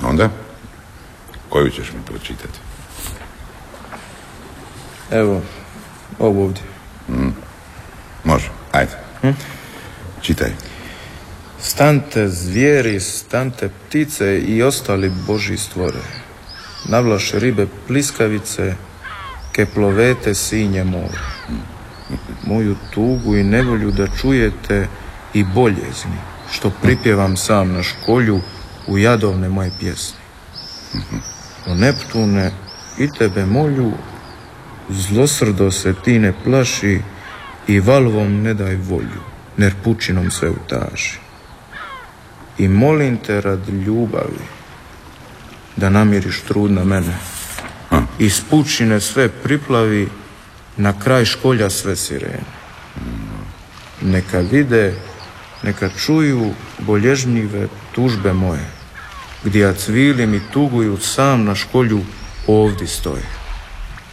Onda? Koju ćeš mi pročitati? Evo, ovo ovdje. Može, ajde. Čitaj. Stante zvijeri, stante ptice i ostali božji stvore. Navlaše ribe pliskavice, ke plovete sinje more. Moju tugu i nevolju da čujete i boljezni, što pripjevam sam na školju u jadovne moje pjesme. O Neptune i tebe molju, zlosrdo se ti ne plaši i valvom ne daj volju, ner pučinom sve utaži. I molim te radi ljubavi da namiriš trud na mene. Iz pučine sve priplavi, na kraj školja sve sirene. Neka vide, neka čuju bolježnjive tužbe moje, gdje ja cvilim i tuguju sam na školju ovdje stoje.